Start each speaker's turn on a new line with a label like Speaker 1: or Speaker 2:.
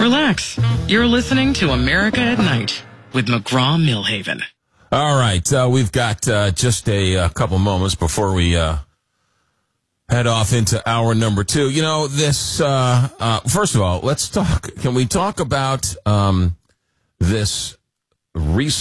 Speaker 1: Relax. You're listening to America at Night with McGraw-Milhaven.
Speaker 2: All right, we've got just a couple moments before we head off into hour number 2. You know, this, first of all, let's talk. Can we talk about this recent